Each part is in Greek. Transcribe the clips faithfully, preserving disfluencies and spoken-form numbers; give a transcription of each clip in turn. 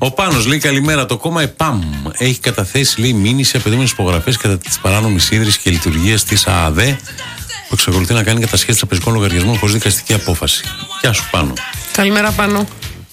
Ο Πάνος λέει καλημέρα. Το κόμμα ΕΠΑΜ έχει καταθέσει, λέει, μήνυση απαιτούμενες υπογραφές κατά της παράνομης ίδρυσης και λειτουργίας της ΑΑΔΕ, που εξακολουθεί να κάνει κατασχέσεις τραπεζικών λογαριασμών χωρίς δικαστική απόφαση. Γεια σου, Πάνο. Καλημέρα, Πάνο.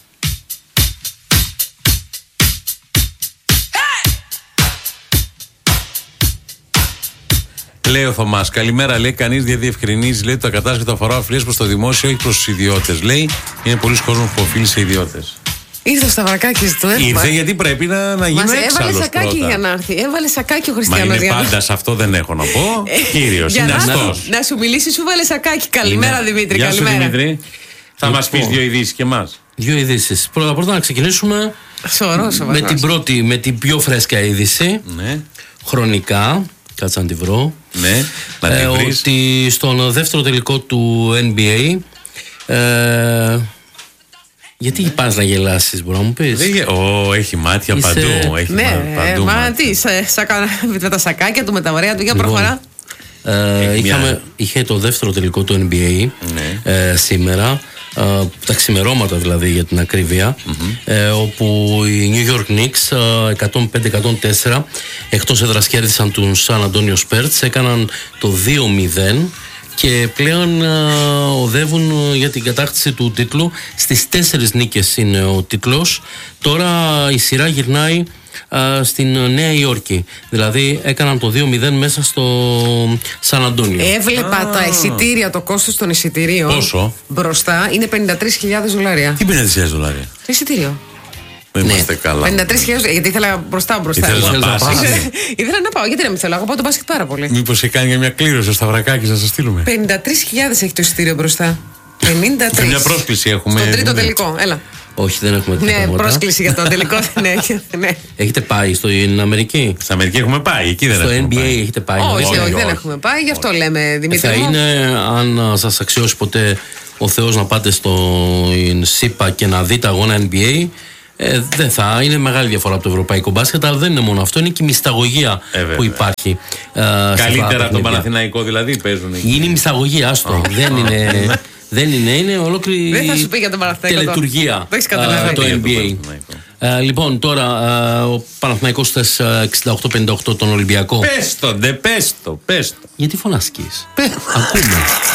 Λέει ο Θωμάς, καλημέρα. Λέει, κανείς δεν διευκρινίζει, λέει, το κατάσχετο αφορά οφειλές προς το δημόσιο, όχι προς τους ιδιώτες. Λέει, είναι πολλοί κόσμος που οφείλει σε ιδιώτες. Ήρθε ο Σταυρακάκης του, ήρθε. Ήρθε γιατί πρέπει να, να γίνει έξαλλος. Έβαλε σακάκι πρώτα. για να έρθει. Έβαλε σακάκι ο Χριστιανός. Μα είναι πάντα σε αυτό, δεν έχω να πω. Κύριος, είναι αυτός. Να σου μιλήσει, σου βάλε σακάκι. Καλημέρα, είναι. Δημήτρη. Γεια καλημέρα. Σου, Δημήτρη. Θα λοιπόν, μας πεις δύο ειδήσεις και εμάς. Δύο ειδήσεις. Πρώτα πρώτα να ξεκινήσουμε Σωρό, με την πρώτη, με την πιο φρέσκα είδηση. Ναι. Χρονικά. Κάτσε να τη βρω. Ναι, να τη ε, βρεις. Ότι στον δεύτερο τελικό του N B A. Ε, γιατί ναι. πας να γελάσεις, μπορώ να μου πεις? Ω, έχει μάτια Είσαι... παντού. Έχει ναι, μάτια, παντού μα μάτια. τι, σα, σακα, με τα σακάκια του, με τα ωραία του, για λοιπόν, προχωρά. Ε, είχαμε, είχε το δεύτερο τελικό του N B A ναι. ε, σήμερα. Uh, τα ξημερώματα δηλαδή για την ακρίβεια, mm-hmm. ε, όπου οι New York Knicks uh, εκατόν πέντε εκατόν τέσσερα εκτός έδρας κέρδισαν τους San Antonio Spurs, έκαναν το δύο μηδέν και πλέον uh, οδεύουν για την κατάκτηση του τίτλου. Στις τέσσερις νίκες είναι ο τίτλος. Τώρα η σειρά γυρνάει Uh, στην Νέα Υόρκη. Δηλαδή έκαναν το δύο μηδέν μέσα στο Σαν Αντώνιο. Έβλεπα ah. τα εισιτήρια, το κόστος των εισιτηρίων. Πόσο? Μπροστά είναι πενήντα τρεις χιλιάδες δολάρια. Τι πενήντα τρεις χιλιάδες δολάρια? Το εισιτήριο. Δεν ναι. είμαστε καλά. πενήντα τρεις χιλιάδες, γιατί ήθελα μπροστά μπροστά. Ήθελα να πάω. Ήθελα να πάω, γιατί να μην θέλω. Εγώ πάω το μπάσκετ πάρα πολύ. Μήπως έχει κάνει μια κλήρωση ο Σταυρακάκης να σας στείλουμε? πενήντα τρεις χιλιάδες έχει το εισιτήριο μπροστά. πενήντα τρεις. Και μια πρόσκληση έχουμε. Στο τρίτο τελικό, έλα. Όχι, δεν έχουμε τέτοια Ναι, πράγματα. πρόσκληση για το τελικό δεν έχει. Ναι. Έχετε πάει στην Αμερική? Στην Αμερική έχουμε πάει, εκεί δεν στο έχουμε N B A πάει. έχετε πάει? Όχι, όχι, όχι, όχι, δεν όχι. έχουμε πάει, γι' αυτό όχι. λέμε, Δημήτρη. Θα είναι, αν σας αξιώσει ποτέ ο Θεός να πάτε στο ΣΥΠΑ και να δείτε αγώνα N B A, ε, δεν θα είναι μεγάλη διαφορά από το ευρωπαϊκό μπάσκετ, αλλά δεν είναι μόνο αυτό, είναι και η μυσταγωγία ε, που υπάρχει. Ε, Καλύτερα από τον Παναθηναϊκό δηλαδή παίζουν εκεί. Είναι η μυσταγωγία, άστο. δεν είναι. Δεν είναι, είναι ολόκληρη δεν θα σου πει για τον Παναθηναϊκό τελετουργία το, το, το N B A. Uh, λοιπόν, τώρα uh, ο Παναθηναϊκός θες uh, εξήντα οκτώ πενήντα οκτώ τον Ολυμπιακό. Πες το, ντε, πες το, πες το. Γιατί φωνάσκεις? Ακούμε.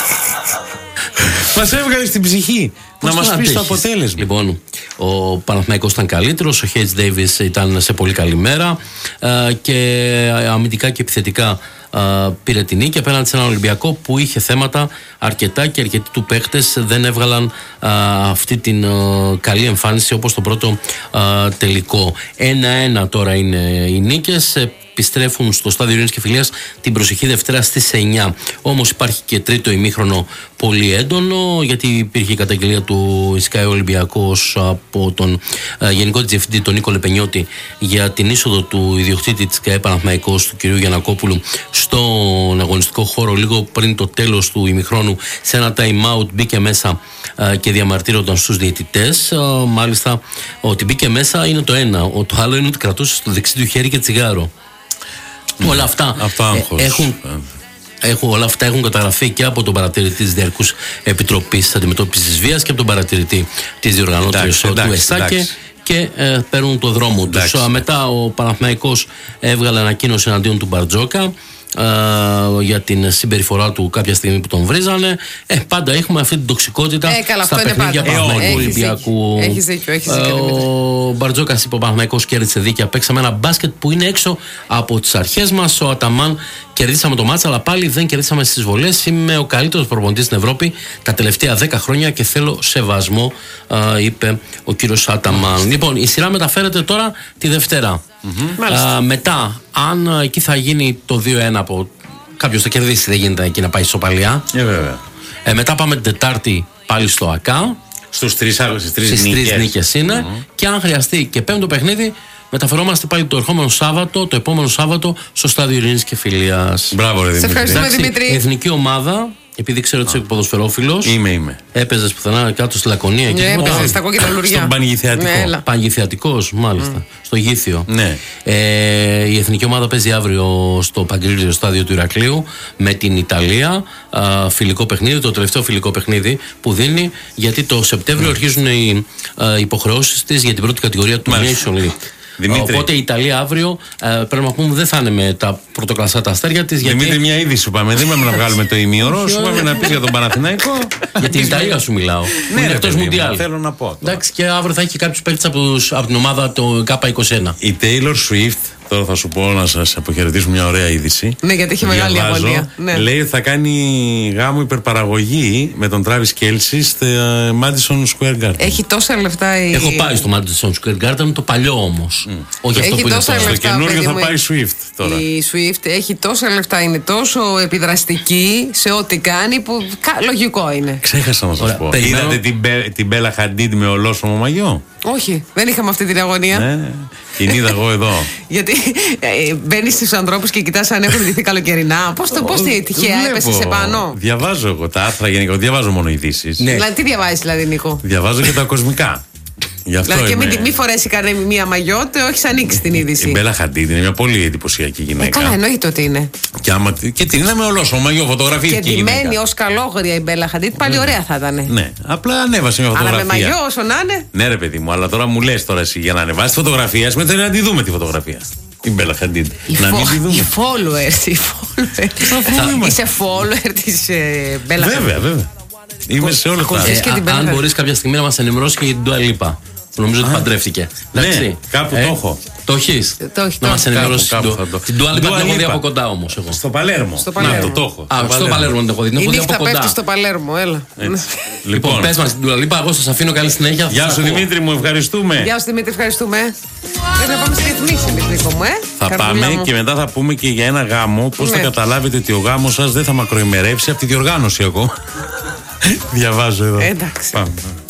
Μας έβγαλε στην ψυχή. Πώς να μας πεις το αποτέλεσμα. Λοιπόν, ο Παναθηναϊκός ήταν καλύτερος, ο Χέιτς Ντέιβις ήταν σε πολύ καλή μέρα uh, και αμυντικά και επιθετικά Uh, πήρε την νίκη απέναντι σε έναν Ολυμπιακό που είχε θέματα αρκετά και αρκετοί του παίχτες δεν έβγαλαν uh, αυτή την uh, καλή εμφάνιση όπως το πρώτο uh, τελικό. Ένα ένα τώρα είναι οι νίκες, επιστρέφουν στο στάδιο Ειρήνης και Φιλίας την προσεχή Δευτέρα στις εννιά. Όμως υπάρχει και τρίτο ημίχρονο πολύ έντονο, γιατί υπήρχε η καταγγελία του Sky Ολυμπιακός από τον uh, Γενικό Διευθυντή τον Νίκο Λεπενιώτη για την είσοδο του ιδιοκτήτη της ΚΑΕ Παναθηναϊκός του κ. Γιαννακόπουλου στον αγωνιστικό χώρο λίγο πριν το τέλος του ημιχρόνου. Σε ένα time out μπήκε μέσα uh, και διαμαρτύρονταν στους διαιτητές. Uh, μάλιστα ότι μπήκε μέσα είναι το ένα, ο, το άλλο είναι ότι κρατούσε στο δεξί του χέρι και τσιγάρο. Mm. Όλα αυτά ε, έχουν, έχουν, όλα αυτά έχουν καταγραφεί και από τον παρατηρητή της Διαρκούς Επιτροπής Αντιμετώπισης Βίας και από τον παρατηρητή της διοργανώτριας του ΕΣΑΚΕ και ε, παίρνουν το δρόμο τους. Uh, μετά ο Παναθηναϊκός έβγαλε ανακοίνωση εναντίον του Μπαρτζόκα Uh, για την συμπεριφορά του κάποια στιγμή που τον βρίζανε. Ε, πάντα έχουμε αυτή την τοξικότητα ε, καλά, στα παιχνίδια Παναθηναϊκού Ολυμπιακού. Έχεις δίκιο, έχεις δίκιο. Uh, ο Μπαρτζόκας είπε ο Παναθηναϊκός κέρδισε δίκαια. Παίξαμε ένα μπάσκετ που είναι έξω από τις αρχές μας. Ο Αταμάν κερδίσαμε το μάτσα, αλλά πάλι δεν κερδίσαμε στις βολές. Είμαι ο καλύτερος προπονητής στην Ευρώπη τα τελευταία δέκα χρόνια και θέλω σεβασμό, uh, είπε ο κύριος Αταμάν. Mm-hmm. Λοιπόν, η σειρά μεταφέρεται τώρα τη Δευτέρα. Mm-hmm. Uh, μετά, αν εκεί θα γίνει το δύο ένα από κάποιος θα κερδίσει, δεν γίνεται εκεί να πάει ισοπαλία. Yeah, βέβαια. Ε, μετά πάμε την Τετάρτη πάλι στο ΑΚΑ. Στους τρεις άλλους, στις τρεις στις νίκες. τρεις νίκες είναι. Mm-hmm. Και αν χρειαστεί και πέμπτο παιχνίδι, μεταφερόμαστε πάλι το ερχόμενο Σάββατο, το επόμενο Σάββατο, στο στάδιο Ειρήνης και Φιλίας. Μπράβο, ρε Δημήτρη. Σε ευχαριστούμε, Δημήτρη. Η εθνική ομάδα Επειδή ξέρω ότι είσαι ποδοσφαιρόφιλος. Είμαι, είμαι. Έπαιζες πουθενά κάτω στη Λακωνία. Ναι, έπαιζες στα κόκκινα λουριά. Στον Πανηγυθιατικό. Ναι, Πανηγυθιατικός, μάλιστα. Mm. Στο Γήθιο. Ναι. Ε, η εθνική ομάδα παίζει αύριο στο Παγκρίλιο στάδιο του Ηρακλείου με την Ιταλία. Α, φιλικό παιχνίδι, το τελευταίο φιλικό παιχνίδι που δίνει, γιατί το Σεπτέμβριο mm. αρχίζουν οι υποχρεώσεις της για την πρώτη κατηγορία του Nation League. Δημήτρη. Οπότε η Ιταλία αύριο ε, πρέπει να πούμε δεν θα είναι με τα πρωτοκλασσά τα αστέρια της. Δημήτρη, γιατί... μια είδη σου πάμε. Δεν πάμε να βγάλουμε το ημίωρο. Σου πάμε να πει για τον Παναθηναϊκό. Για την Ιταλία σου μιλάω. Ναι, εκτός Μουντιάλ. Θέλω να πω. Εντάξει, και αύριο θα έχει κάποιους παίκτες από, από την ομάδα το K είκοσι ένα. Η Taylor Swift, τώρα θα σου πω να σας αποχαιρετήσουμε μια ωραία είδηση. Ναι, γιατί έχει μεγάλη αγωνία. Ναι. Λέει ότι θα κάνει γάμο υπερπαραγωγή με τον Travis Kelce στο Madison Square Garden. Έχει τόσα λεφτά η... Έχω πάει στο Madison Square Garden, το παλιό όμως. Mm. Όχι έχει αυτό που είναι τώρα. Στο καινούριο θα πάει Swift τώρα. Η Swift έχει τόσα λεφτά, είναι τόσο επιδραστική σε ό,τι κάνει που λογικό είναι. Ξέχασα να σας πω. Περιμένω... Είδατε την, την Bella Hadid με ολόσωμο μαγιό? Όχι, δεν είχαμε αυτή την αγωνία. Ναι, την είδα εγώ εδώ. Γιατί ε, μπαίνει στους ανθρώπους και κοιτάς αν έχουν ντυθεί καλοκαιρινά. Πώς το, πώς τη τυχαία έπεσε σε πάνω. Διαβάζω εγώ τα άρθρα γενικά, διαβάζω μόνο ειδήσεις. Ναι. Δηλαδή, τι διαβάζεις, δηλαδή, Νίκο? Διαβάζω και τα κοσμικά. Γι' αυτό δηλαδή, είμαι... και μην μη φορέσει κανένα μία μαγιότε, όχι ανοίξει την είδηση. Η Μπέλα Χαντίντ είναι μια πολύ εντυπωσιακή γυναίκα. Ε, καλά, εννοείται ότι είναι. Και, άμα... και την είδαμε ολόσωμο μαγιό, φωτογραφήθηκε. Και ντυμένη ως καλόγρια η Μπέλα Χαντίντ, πάλι ωραία θα ήταν. Ναι, απλά ανέβασε μια φωτογραφία. Αλλά με μαγιό, όσο να είναι. Ναι, ρε παιδί μου, αλλά τώρα μου λες τώρα εσύ για να ανεβάσει φωτογραφία, μετά να τη δούμε τη φωτογραφία. Η Μπέλα Χαντίντ. Να μην τη δούμε. Οι followers, οι followers. Είσαι follower της Μπέλα Χαντίντ. Βέβαια, βέβαια. Είμαι σε όλα αυτά. Αν μπορείς κάποια στιγμή να μας ενημερώσει και για την Dua Lipa. Που νομίζω ότι παντρεύτηκε. Ναι, κάπου το έχω. Το έχεις? Να μας ενημερώσει την Dua Lipa. Την έχω δει από κοντά όμως. Στο Παλέρμο. Στο Παλέρμο. Το έχω. Α, στο Παλέρμο την έχω δει. Η νύχτα πέφτει στο Παλέρμο, έλα. Λοιπόν, πες μας την Dua Lipa, εγώ σας αφήνω καλή συνέχεια. Γεια σου Δημήτρη μου, ευχαριστούμε. Γεια σου Δημήτρη, ευχαριστούμε. Δεν θα πάμε στη ρυθμίση, Νίκο μου, ε. Θα πάμε και μετά θα πούμε και για ένα γάμο. Πώς θα καταλάβετε ότι ο γάμος σας δεν θα μακροημερεύσει από τη διοργάνωση εγώ. Διαβάζω εδώ. Εντάξει.